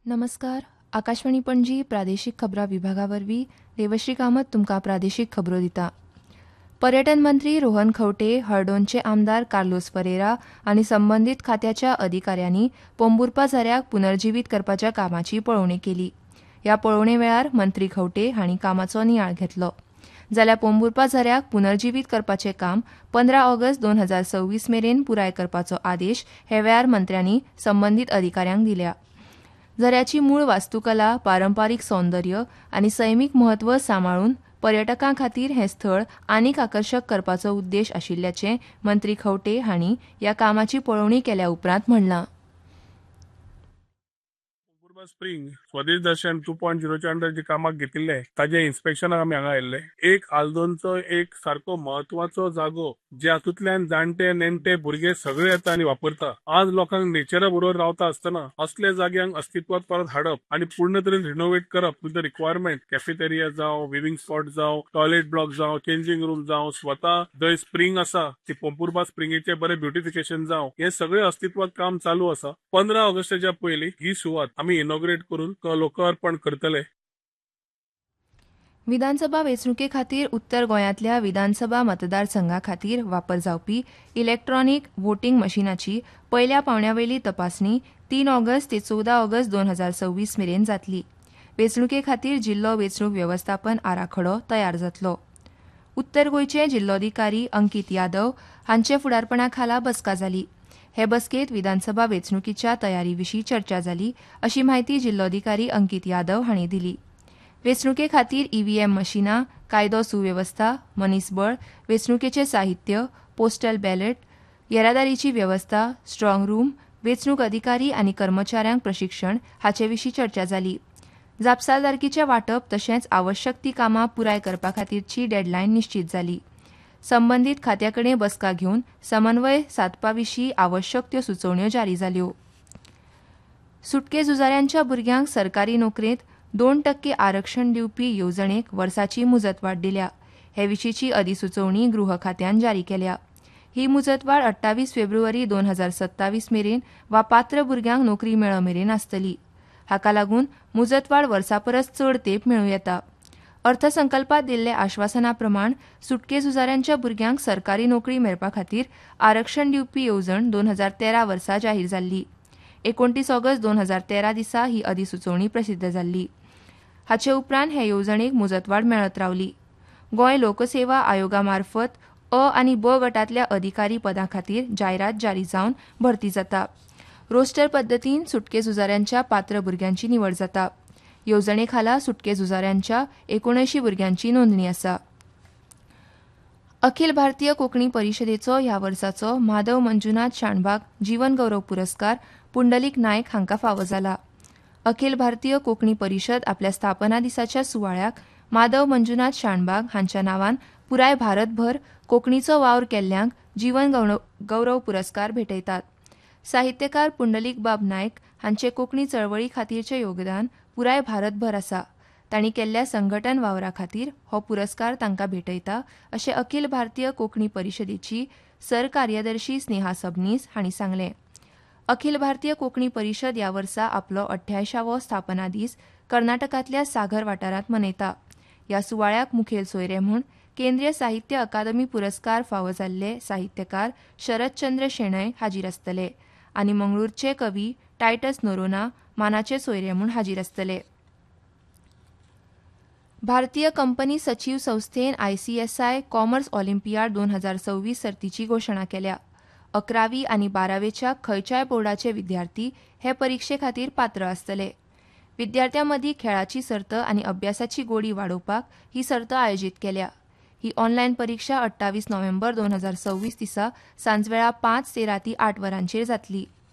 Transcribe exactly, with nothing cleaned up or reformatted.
नमस्कार. आकाशवाणी पणजी प्रादेशीक खबरां विभागावरवीं देवश्री कामत तुमकां प्रादेशीक खबरो दिता. पर्यटन मंत्री रोहन खंवटे, हळदोणचे आमदार कार्लोस फरेरा आनी संबंदीत खात्याच्या अधिकाऱ्यांनी पोंबुर्पा झऱ्याक पुनर्जीवीत करपाच्या कामाची पळोवणी केली. ह्या पळोवणे वेळार मंत्री खंवटे हांणी कामाचो नियाळ घेतलो. जाल्यार पोंबुर्पा झऱ्याक पुनर्जीवीत करपाचें काम पंदरा ऑगस्ट दोन हजार सव्वीस मेरेन पुराय करपाचो आदेश हे वेळार मंत्र्यांनी संबंदीत अधिकाऱ्यांक दिल्या. झऱ्याची मूळ वास्तुकला, पारंपारीक सौंदर्य आनी सैमीक म्हत्व सांबाळून पर्यटकां खातीर हें स्थळ आनीक आकर्शक करपाचो उद्देश आशिल्ल्याचें मंत्री खंवटे हांणी ह्या कामाची पळोवणी केल्या उपरांत म्हणलां. स्प्रिंग स्वदेश दर्शन टू पॉइंट झिरोच्या अंडर जे कामाक घेतिल्ले ताजे इन्स्पेक्शनाक आमी हांगा आयिल्ले. एक आल्दोनचो एक सारको म्हत्वाचो जागो जे हातूंतल्यान जाणटे नेणटे भुरगे सगळे येता आनी वापरता. आज लोकांक नेचरा बरोबर रावता आसतना असल्या जाग्यांक अस्तित्वात परत हाडप आनी पूर्ण तरेन रिनोवेट करप विथ द रिक्वायरमेंट कॅफेटेरिया जावं, विविंग स्पॉट जावं, टॉयलेट ब्लॉक जावं, चेंजिंग रूम जावं, स्वता जंय स्प्रिंग आसा ती पोंबुर्पा स्प्रिंगेचे बरे ब्युटिफिकेशन जावं, हे सगळे अस्तित्वात काम चालू आसा. पंदरा ऑगस्टाच्या पयलीं ही सुवात आमी इनॉग्रेट करून लोकार्पण करतले. विधानसभा वेंचणुके खातीर उत्तर गोंयांतल्या विधानसभा मतदारसंघा खातीर वापर जावपी इलेक्ट्रॉनिक व्होटिंग मशिनाची पयल्या पावण्यावेली तपासणी तीन ऑगस्ट ते चवदा ऑगस्ट दोन हजार सव्वीस मेरेन जातली. वेंचणुके खातीर जिल्लो वेंचणूक वेवस्थापन आराखडो तयार जातलो. उत्तर गोंयचे जिल्लोधिकारी अंकीत यादव हांचे फुडारपणा खाला बसका जाली. हे बसकेत विधानसभा वेंचणुकीच्या तयारी विशीं चर्चा जाली अशी माहिती जिल्लोधिकारी अंकीत यादव हांणी दिली. वेंचणुके खातीर ईव्हीएम मशिनां, कायदो सुवेवस्था, मनीसबळ, वेंचणुकेचें साहित्य, पोस्टल बॅलेट, येरादारीची वेवस्था, स्ट्रॉंग रूम, वेंचणूक अधिकारी आनी कर्मचाऱ्यांक प्रशिक्षण हाचे विशीं चर्चा जाली. जापसालदारकीचें वांटप तशेंच आवश्यक ती कामां पुराय करपा खातीरची डेडलायन निश्चित जाली. संबंदीत खात्याकडेन बसका घेवन समन्वय सादपा विशीं आवश्यक त्यो सुचोवण्यो जारी जाल्यो. सुटके झुजाऱ्यांच्या भुरग्यांक सरकारी नोकरेंत दोन टक्के आरक्षण दिवपी येवजणेक वर्साची मुजतवाड दिल्या. हे विशींची अधिसुचोवणी गृह खात्यान जारी केल्या. ही मुजतवाड अठ्ठावीस फेब्रुवारी दोन हजार सत्तावीस मेरेन वा पात्र भुरग्यांक नोकरी मेळ मेरेन आसतली. हाका लागून मुजतवाड वर्सा परस चड तेंप मेळूं येता. अर्थसंकल्पात दिल्ले आश्वासना प्रमाण सुटके झुजाऱ्यांच्या भुरग्यांक सरकारी नोकरी मेळपा खातीर आरक्षण दिवपी येवजण दोन हजार तेरा वर्सा जाहीर जाल्ली. एकोणतीस ऑगस्ट दोन हजार तेरा दिसा ही अधिसुचोवणी प्रसिद्ध जाल्ली. हाचे उपरांत हे येवजणेक मुजतवाड मेळत रावली. गोंय लोकसेवा आयोगा मार्फत अ आनी ब गटांतल्या अधिकारी पदां खातीर जायरात जारी जावन भरती जाता. रोस्टर पद्दतीन सुटके झुजाऱ्यांच्या पात्र भुरग्यांची निवड जाता. येवजणे खाला सुटके झुजाऱ्यांच्या एकोणऐंशी भुरग्यांची नोंदणी आसा. अखिल भारतीय कोंकणी परिशदेचो ह्या वर्साचो माधव मंजुनाथ शाणबाग जीवन गौरव पुरस्कार पुंडलीक नायक हांकां फावो जाला. अखिल भारतीय कोंकणी परिशद आपल्या स्थापना दिसाच्या सुवाळ्याक माधव मंजुनाथ शाणबाग हांच्या नांवान पुराय भारतभर कोंकणीचो वावर केल्ल्यांक जीवन गौरव पुरस्कार भेटयतात. साहित्यकार पुंडलीक बाब नायक हांचे कोंकणी चळवळी खातीरचें योगदान पुराय भारतभर आसा. तांणी केल्ल्या संघटन वावरा खातीर हो पुरस्कार तांकां भेटयता अशें अखिल भारतीय कोंकणी परिशदेची सरकार्यदर्शी स्नेहा सबनीस हांणी सांगलें. अखिल भारतीय कोंकणी परिशद ह्या वर्सा आपलो अठ्ठ्यायशावो स्थापना दीस कर्नाटकांतल्या सागर वाठारांत मनयता. ह्या सुवाळ्याक मुखेल सोयरे म्हूण केंद्रीय साहित्य अकादमी पुरस्कार फावो जाल्ले साहित्यकार शरदचंद्र शेणय हाजीर आसतले आनी मंगळूरचे कवी टायटस नोरोना मानाचे सोयरे म्हूण हाजीर आसतले. भारतीय कंपनी सचीव संस्थेन आयसीएसआय कॉमर्स ऑलिम्पियाड दोन हजार सव्वीस सर्तीची घोशणा केल्या. अकरावी आनी बारावेच्या खंयच्याय बोर्डाचे विद्यार्थी हे परिक्षे खातीर पात्र आसतले. विद्यार्थ्यां मदीं खेळाची सर्त आनी अभ्यासाची गोडी वाडोवपाक ही सर्त आयोजीत केल्या. ही ऑनलायन परीक्षा अठ्ठावीस नोव्हेंबर दोन हजार सव्वीस दिसा सांजवेळा पांच ते राती आठ वरांचेर जातली.